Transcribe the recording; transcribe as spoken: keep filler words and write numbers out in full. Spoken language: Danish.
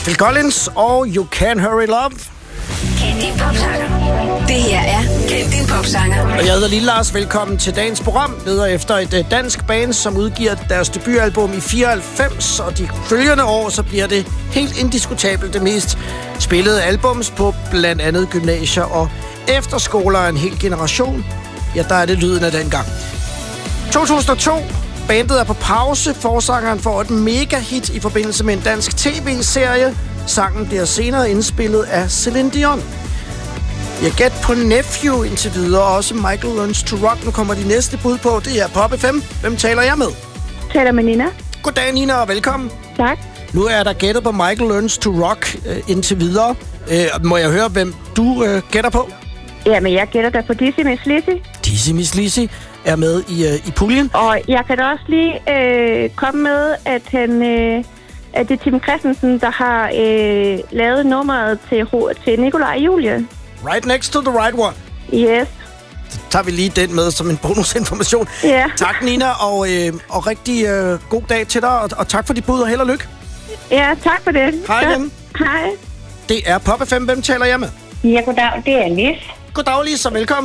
Phil Collins og You Can't Hurry Love. Kend din popsanger. Det her er Kend din popsanger. Og jeg hedder Lille Lars. Velkommen til dagens program. Leder efter et dansk band, som udgiver deres debutalbum i fireoghalvfems, og de følgende år, så bliver det helt indiskutabelt det mest spillede albums på blandt andet gymnasier og efterskoler af en hel generation. Ja, der er det lyden af den gang. to tusind og to. Bandet er på pause. Forsangeren får et mega-hit i forbindelse med en dansk tv-serie. Sangen bliver senere indspillet af Celine Dion. Jeg gæt på Nephew indtil videre, og også Michael Learns to Rock. Nu kommer de næste bud på. Det er Pop F M. Hvem taler jeg med? Taler med Nina. Goddag, Nina, og velkommen. Tak. Nu er der gættet på Michael Learns to Rock øh, indtil videre. Øh, må jeg høre, hvem du øh, gætter på? Jamen, jeg gætter der på Dizzy Miss Lizzy. Dizzy Miss Lizzy er med i, øh, i puljen. Og jeg kan da også lige øh, komme med, at, han, øh, at det er Tim Christensen, der har øh, lavet nummeret til, til Nikolaj og Julie. Right next to the right one. Yes. Så tager vi lige den med som en bonusinformation. Ja. Tak, Nina, og, øh, og rigtig øh, god dag til dig, og, og tak for dit bud, og held og lykke. Ja, tak for det. Hej igen. Hej. Det er Pop F M. Hvem taler jeg med? Ja, goddag. Det er Lis. Goddag, Lis, og velkommen.